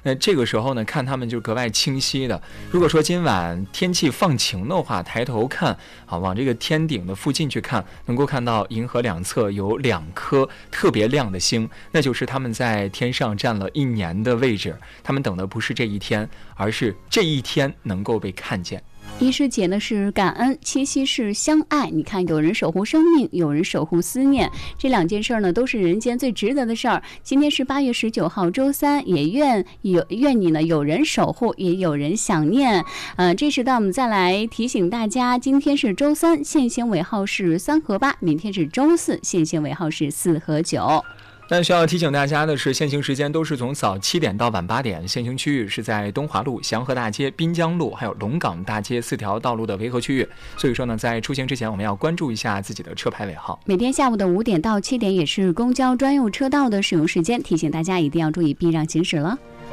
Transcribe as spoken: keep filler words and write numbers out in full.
那这个时候呢，看它们就格外清晰的。如果说今晚天气放晴的话，抬头看啊，往这个天顶的附近去看，能够看到银河两侧有两颗特别亮的星，那就是他们在天上站了一年的位置。他们等的不是这一天，而是这一天能够被看见。 伊师节呢是感恩，七夕是相爱。你看，有人守护生命，有人守护思念，这两件事呢都是人间最值得的事儿。今天是八月十九号，周三，也愿有愿你呢有人守护，也有人想念。呃，这时段我们再来提醒大家，今天是周三，线性尾号是三和八；明天是周四，线性尾号是四和九。 但需要提醒大家的是，限行时间都是从早七点到晚八点，限行区域是在东华路、祥和大街、滨江路还有龙岗大街四条道路的维和区域。所以说呢，在出行之前，我们要关注一下自己的车牌尾号。 每天下午的五点到七点也是公交专用车道的使用时间，提醒大家一定要注意避让行驶了。